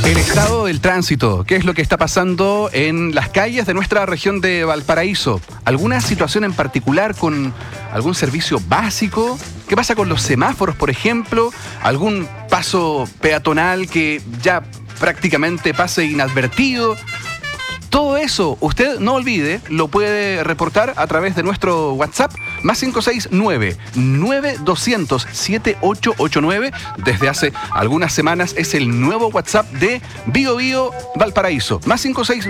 El estado del tránsito, ¿qué es lo que está pasando en las calles de nuestra región de Valparaíso? ¿Alguna situación en particular con algún servicio básico? ¿Qué pasa con los semáforos, por ejemplo? ¿Algún paso peatonal que ya prácticamente pase inadvertido? Todo eso, usted no olvide, lo puede reportar a través de nuestro WhatsApp, más 569-9200-7889. Desde hace algunas semanas es el nuevo WhatsApp de Bío Bío Valparaíso, más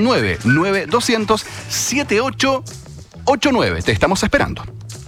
569-9200-7889. Te estamos esperando.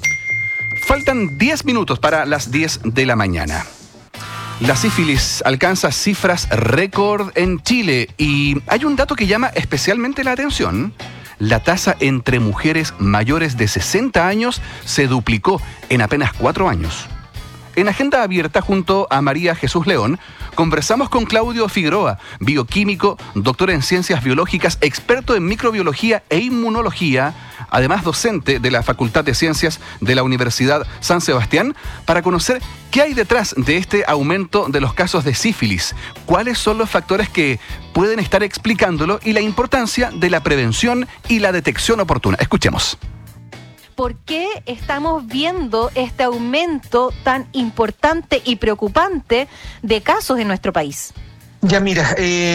Faltan 10 minutos para las 10 de la mañana. La sífilis alcanza cifras récord en Chile y hay un dato que llama especialmente la atención. La tasa entre mujeres mayores de 60 años se duplicó en apenas 4 años. En Agenda Abierta, junto a María Jesús León, conversamos con Claudio Figueroa, bioquímico, doctor en ciencias biológicas, experto en microbiología e inmunología, además docente de la Facultad de Ciencias de la Universidad San Sebastián, para conocer qué hay detrás de este aumento de los casos de sífilis, cuáles son los factores que pueden estar explicándolo y la importancia de la prevención y la detección oportuna. Escuchemos. ¿Por qué estamos viendo este aumento tan importante y preocupante de casos en nuestro país? Ya mira,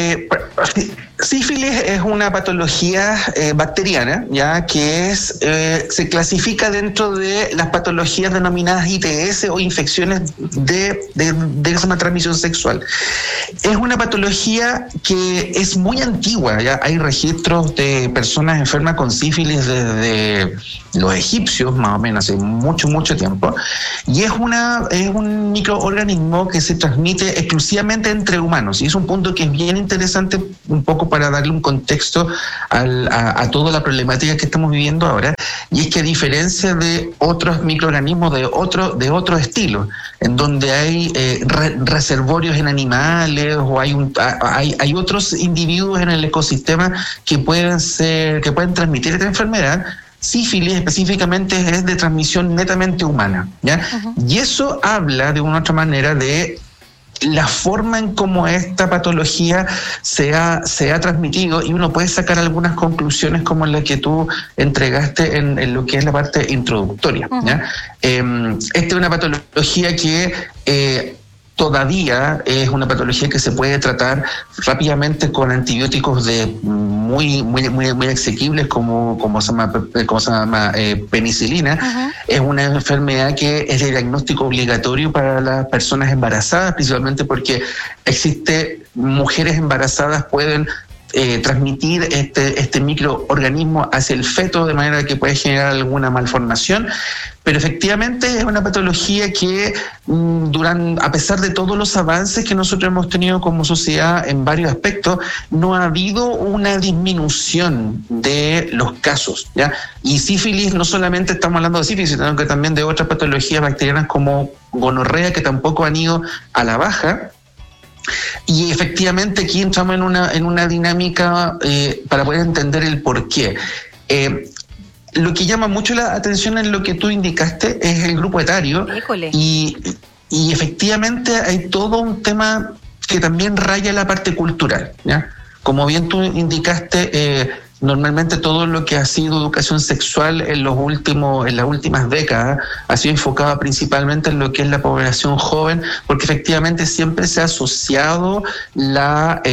sífilis es una patología bacteriana, ya que se clasifica dentro de las patologías denominadas ITS o infecciones de transmisión sexual. Es una patología que es muy antigua, ya hay registros de personas enfermas con sífilis desde los egipcios, más o menos, hace mucho tiempo, y es un microorganismo que se transmite exclusivamente entre humanos, y es un punto que es bien interesante un poco para darle un contexto a toda la problemática que estamos viviendo ahora, y es que a diferencia de otros microorganismos de otro estilo, en donde hay reservorios en animales o hay otros individuos en el ecosistema que pueden transmitir esta enfermedad, sífilis específicamente es de transmisión netamente humana, ¿ya? Uh-huh. Y eso habla de una otra manera de la forma en cómo esta patología se ha transmitido, y uno puede sacar algunas conclusiones como la que tú entregaste en lo que es la parte introductoria, ¿ya? Uh-huh. Esta es una patología que todavía es una patología que se puede tratar rápidamente con antibióticos muy asequibles como se llama penicilina. Uh-huh. Es una enfermedad que es de diagnóstico obligatorio para las personas embarazadas, principalmente porque mujeres embarazadas pueden transmitir este microorganismo hacia el feto de manera que puede generar alguna malformación, pero efectivamente es una patología que a pesar de todos los avances que nosotros hemos tenido como sociedad en varios aspectos, no ha habido una disminución de los casos, ¿ya? Y sífilis, no solamente estamos hablando de sífilis, sino que también de otras patologías bacterianas como gonorrea, que tampoco han ido a la baja. Y efectivamente aquí entramos en una dinámica para poder entender el porqué. Lo que llama mucho la atención en lo que tú indicaste es el grupo etario. Y efectivamente hay todo un tema que también raya la parte cultural, ¿ya? Como bien tú indicaste, normalmente todo lo que ha sido educación sexual en las últimas décadas ha sido enfocado principalmente en lo que es la población joven, porque efectivamente siempre se ha asociado la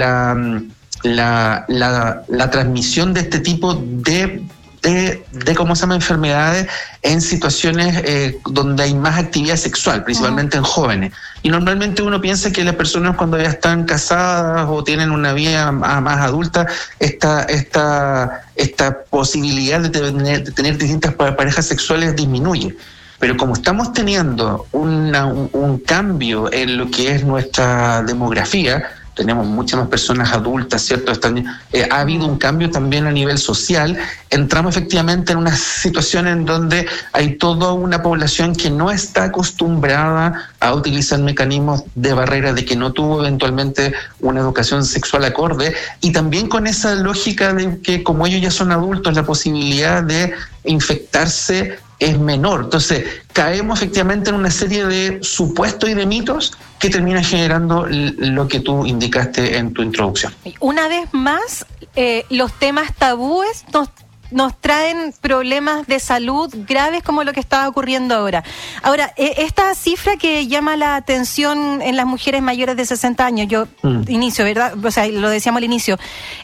transmisión de este tipo de ¿cómo se llama? Enfermedades en situaciones donde hay más actividad sexual, principalmente en jóvenes. Y normalmente uno piensa que las personas cuando ya están casadas o tienen una vida más adulta, esta posibilidad de tener distintas parejas sexuales disminuye. Pero como estamos teniendo un cambio en lo que es nuestra demografía, tenemos muchas más personas adultas, ¿cierto? Ha habido un cambio también a nivel social. Entramos efectivamente en una situación en donde hay toda una población que no está acostumbrada a utilizar mecanismos de barrera, de que no tuvo eventualmente una educación sexual acorde, y también con esa lógica de que como ellos ya son adultos, la posibilidad de infectarse es menor. Entonces, caemos efectivamente en una serie de supuestos y de mitos que terminan generando lo que tú indicaste en tu introducción. Una vez más, los temas tabúes nos traen problemas de salud graves como lo que está ocurriendo ahora. Ahora, esta cifra que llama la atención en las mujeres mayores de 60 años, inicio, ¿verdad? O sea, lo decíamos al inicio,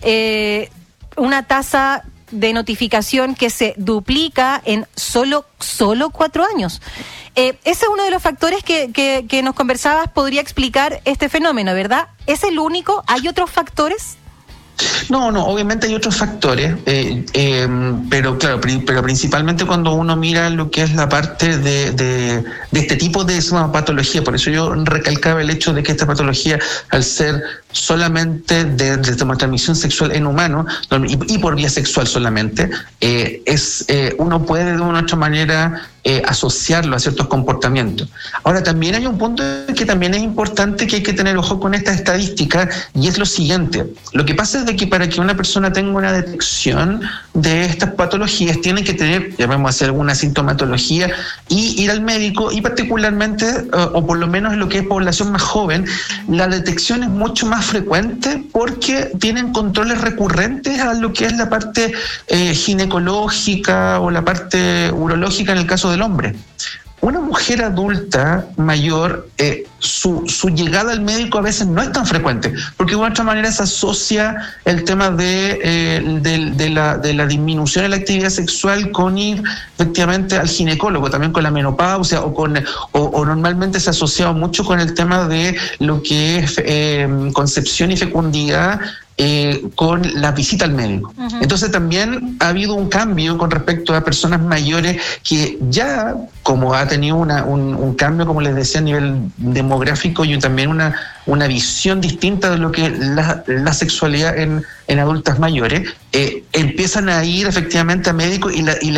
una tasa de notificación que se duplica en solo 4 años. Ese es uno de los factores que nos conversabas, podría explicar este fenómeno, ¿verdad? ¿Es el único? ¿Hay otros factores? No, obviamente hay otros factores, pero claro, pero principalmente cuando uno mira lo que es la parte de este tipo de patología. Por eso yo recalcaba el hecho de que esta patología, al ser solamente de transmisión sexual en humanos y por vía sexual solamente, uno puede de una u otra manera asociarlo a ciertos comportamientos. Ahora, también hay un punto que también es importante, que hay que tener ojo con esta estadística, y es lo siguiente. Lo que pasa es de que para que una persona tenga una detección de estas patologías, tiene que tener, llamémoslo, alguna sintomatología y ir al médico, y particularmente, o por lo menos en lo que es población más joven, la detección es mucho más frecuente porque tienen controles recurrentes a lo que es la parte ginecológica o la parte urológica en el caso del hombre. Una mujer adulta mayor, su llegada al médico a veces no es tan frecuente, porque de una otra manera se asocia el tema de la disminución de la actividad sexual con ir efectivamente al ginecólogo, también con la menopausia, o normalmente se asocia mucho con el tema de lo que es concepción y fecundidad, con la visita al médico. Uh-huh. Entonces también ha habido un cambio con respecto a personas mayores que ya, como ha tenido un cambio, como les decía, a nivel demográfico, y también una visión distinta de lo que es la sexualidad en adultas mayores, empiezan a ir efectivamente a médicos, y